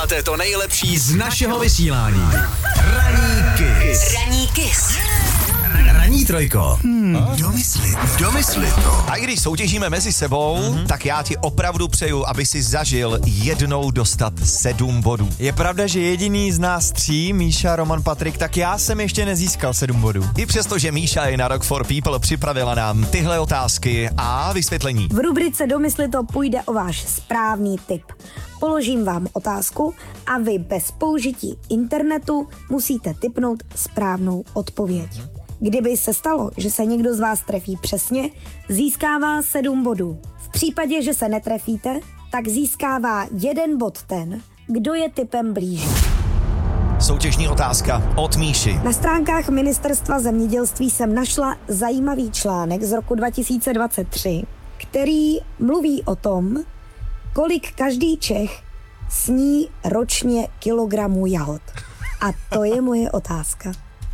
Posloucháte to nejlepší z našeho vysílání. Ranní Kiss. Ranní trojko. Domysli to. A když soutěžíme mezi sebou, tak já ti opravdu přeju, aby si zažil jednou dostat 7 bodů. Je pravda, že jediný z nás 3, Míša, Roman, Patrik, tak já jsem ještě nezískal 7 bodů. I přesto, že Míša je na Rock for People, připravila nám tyhle otázky a vysvětlení. V rubrice Domysli to půjde o váš správný tip. Položím vám otázku a vy bez použití internetu musíte tipnout správnou odpověď. Kdyby se stalo, že se někdo z vás trefí přesně, získává 7 bodů. V případě, že se netrefíte, tak získává 1 bod ten, kdo je tipem blíže. Soutěžní otázka od Míši. Na stránkách Ministerstva zemědělství jsem našla zajímavý článek z roku 2023, který mluví o tom, kolik každý Čech sní ročně kilogramů jahod. A to je moje otázka.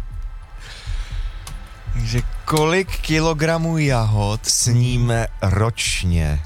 Takže kolik kilogramů jahod Sníme ročně.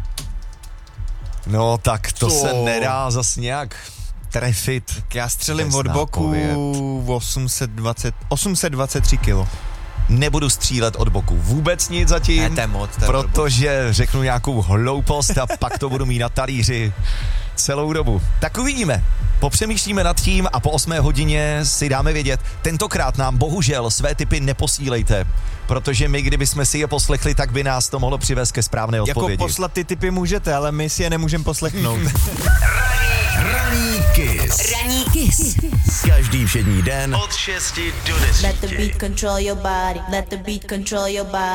No tak to se nedá zas nějak trefit. Já střelím Přesná od boku odpověď. 823 kilo. Nebudu střílet od boku vůbec nic zatím, Ne, to je moc, to je protože řeknu nějakou hloupost a pak to budu mít na talíři celou dobu. Tak uvidíme. Popřemýšlíme nad tím a po 8 hodině si dáme vědět. Tentokrát nám bohužel své tipy neposílejte, protože my, kdybychom si je poslechli, tak by nás to mohlo přivést ke správné odpovědi. Jako poslat ty tipy můžete, ale my si je nemůžeme poslechnout. Ranní Kiss. Každý všední den od 6 do 10. Let the beat control your body. Let the beat control your body.